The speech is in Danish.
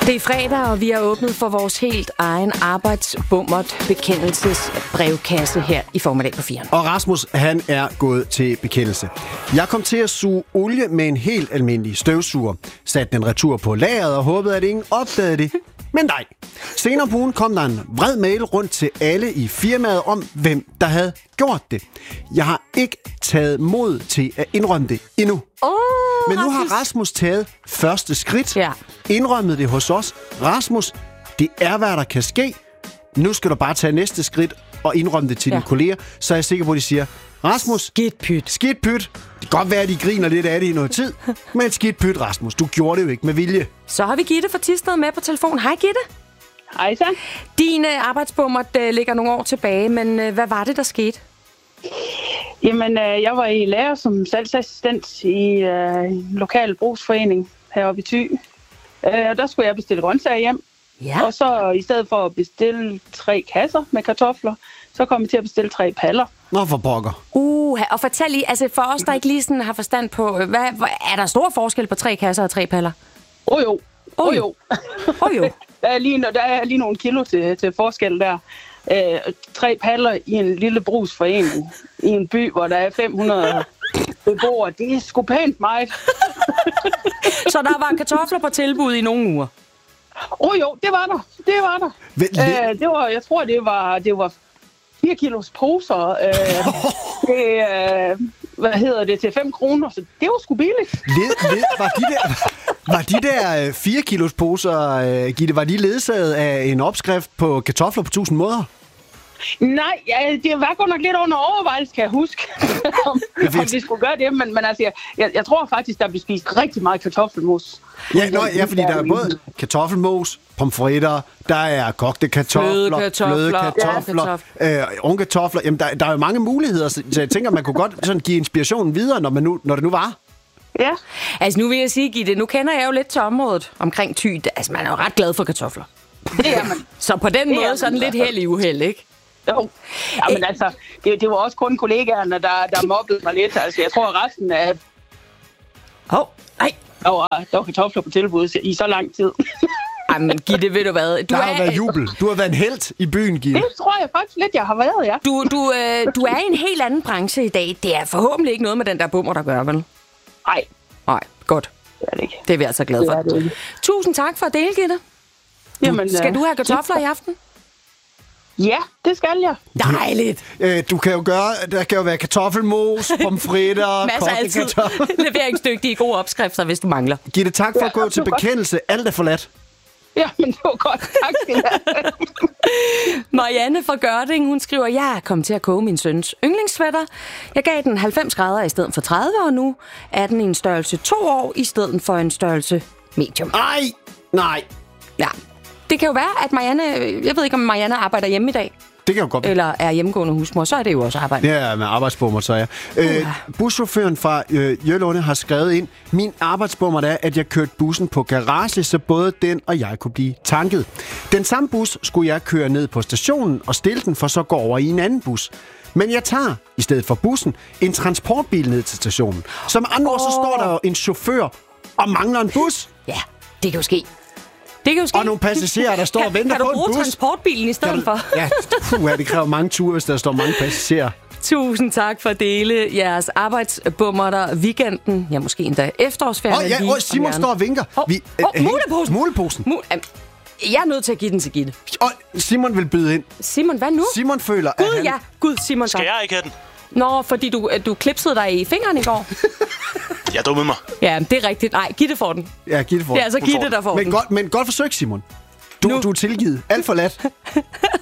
Det er fredag, og vi har åbnet for vores helt egen arbejdsbummert bekendelsesbrevkasse her i formiddag på 4. Og Rasmus, han er gået til bekendelse. Jeg kom til at suge olie med en helt almindelig støvsuger. Satte den retur på lageret og håbede, at ingen opdagede det. Men nej. Senere på ugen kom der en vred mail rundt til alle i firmaet om, hvem der havde gjort det. Jeg har ikke taget mod til at indrømme det endnu. Men nu har Rasmus taget første skridt. Ja. Indrømmet det hos os. Rasmus, det er, hvad der kan ske. Nu skal du bare tage næste skridt og indrømme det til dine kolleger. Så er jeg sikker på, at de siger, Rasmus, Skidt pyt. Skidt pyt. Det kan godt være, at de griner lidt af det i noget tid. Men skidt pyt, Rasmus. Du gjorde det jo ikke med vilje. Så har vi Gitte fra Thisted med på telefon. Hej, Gitte. Hej så. Din arbejdsbummert ligger nogle år tilbage, men hvad var det, der skete? Jamen, jeg var i lærer som salgsassistent i en lokal brugsforening heroppe i Thy. Der skulle jeg bestille grøntsager hjem. Ja. Og så i stedet for at bestille 3 kasser med kartofler, så kom jeg til at bestille 3 paller. Nå, for pokker. Og fortæl lige, altså for os, der ikke lige sådan har forstand på, er der stor forskel på 3 kasser og 3 paller? Jo. Jo. Der er lige nogle kilo til forskel der. 3 paller i en lille brugsforening i en by, hvor der er 500 beboere. Det er sgu pænt meget. Så der var kartofler på tilbud i nogle uger? Jo, det var der. Jeg tror, det var 4 kilos poser. Til 5 kroner, så det var sgu billigt. Var de der 4 kilos poser, Gitte, var de ledsaget af en opskrift på kartofler på 1000 måder? Nej, det var godt nok lidt under overvejelse, kan jeg huske, om vi skulle gøre det. Men altså, jeg tror faktisk, der blev spist rigtig meget kartoffelmos. Ja, fordi der er både kartoffelmos, pomfritter, der er kogte kartofler, fløde kartofler, unge kartofler. Jamen, der er jo mange muligheder, så jeg tænker, man kunne godt sådan give inspirationen videre, når det nu var. Ja. Altså, nu vil jeg sige, Gitte, nu kender jeg jo lidt til området omkring Thy. Altså, man er jo ret glad for kartofler. Det er man. Så på den måde sådan lidt held i uheld, ikke? Jo. Jamen altså, det var også kun kollegaerne, der mobbede mig lidt. Altså, jeg tror, resten af... Der var kartofler på tilbud i så lang tid. Jamen, Gitte, ved du hvad? Der har været jubel. Du har været en helt i byen, Gitte. Det tror jeg faktisk lidt, jeg har været, ja. Du er i en helt anden branche i dag. Det er forhåbentlig ikke noget med den der bummer, der gør, vel? Nej, godt. Det er det ikke. Det er vi altså glade for. Tusind tak for at dele, Gitte. Jamen, skal du have kartofler i aften? Ja, det skal jeg. Dejligt. Du kan jo gøre, der kan jo være kartoffelmos, pomfritter, masser af altid leveringsdygtige gode opskrifter, hvis du mangler. Gitte, tak for at gå til bekendelse. Alt er forladt. Ja, men det var godt. Tak skal jeg. Marianne fra Gørding, hun skriver, jeg er kommet til at koge min søns yndlingssweater. Jeg gav den 90 grader i stedet for 30, og nu er den i en størrelse 2 år i stedet for en størrelse medium. Nej. Ja. Det kan jo være, at Marianne... Jeg ved ikke, om Marianne arbejder hjemme i dag. Det kan jo godt være. Eller er hjemmegående husmor, så er det jo også arbejde. Ja, med arbejdsbummer, så ja. Buschaufføren fra Jølunde har skrevet ind, min arbejdsbummer er, at jeg kørte bussen på garage, så både den og jeg kunne blive tanket. Den samme bus skulle jeg køre ned på stationen og stille den, for så gå over i en anden bus. Men jeg tager, i stedet for bussen, en transportbil ned til stationen. Som andre ord, så står der jo en chauffør og mangler en bus. Ja, det kan jo ske. Og nogle passagerer, der står og venter på en bus. Kan du bruge transportbilen i stedet for? Ja, det kræver mange ture, hvis der står mange passagerer. Tusind tak for at dele jeres arbejdsbummerter weekenden. Ja, måske endda efterårsferien. Simon står og vinker. Muleposen. Jeg er nødt til at give den til Gitte. Og Simon vil byde ind. Simon, hvad nu? Simon føler, at han... Gud, Simon. Skal jeg ikke have den? Nå, fordi du klipsede dig i fingeren i går. Jeg dummede mig. Ja, det er rigtigt. Nej, Gitte får den. Ja, Gitte får den. Det er altså Gitte, der får den. Men godt forsøgt, Simon. Du er tilgivet. Alt for lat.